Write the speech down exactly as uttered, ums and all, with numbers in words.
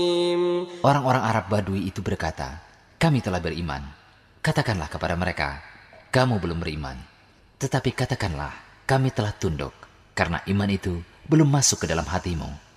Orang-orang Arab Badui itu berkata, kami telah beriman. Katakanlah kepada mereka, kamu belum beriman. Tetapi katakanlah, kami telah tunduk, karena iman itu belum masuk ke dalam hatimu.